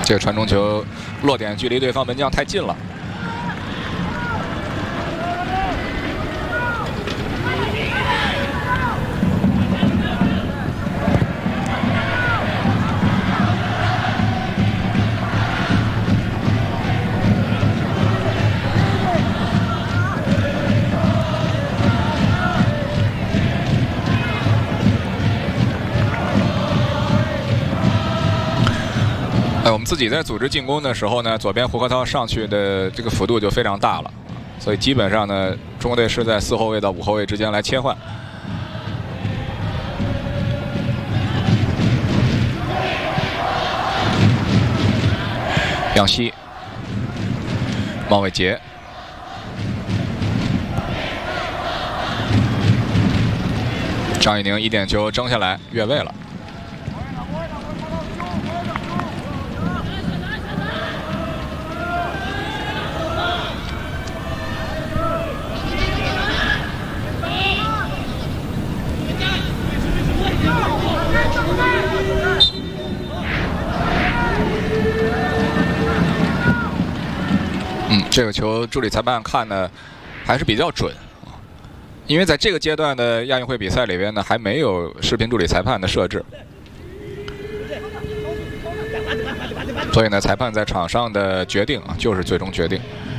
这个传中球落点距离对方门将太近了。我们自己在组织进攻的时候呢，左边胡克涛上去的这个幅度就非常大了，所以基本上呢，中国队是在4后卫到5后卫之间来切换。杨希、毛伟杰、张怡宁1点球争下来越位了。这个球助理裁判看的还是比较准，因为在这个阶段的亚运会比赛里边呢，还没有视频助理裁判的设置，所以呢，裁判在场上的决定就是最终决定。